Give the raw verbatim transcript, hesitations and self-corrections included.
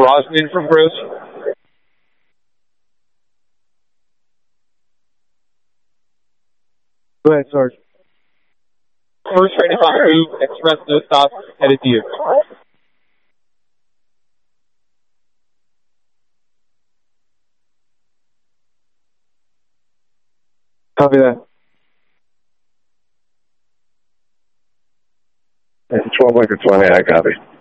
Brosnan from Gross. Go ahead, Sarge. First right now, move, express no stop, headed to you. Copy that. twelve Lincoln twenty, I copy.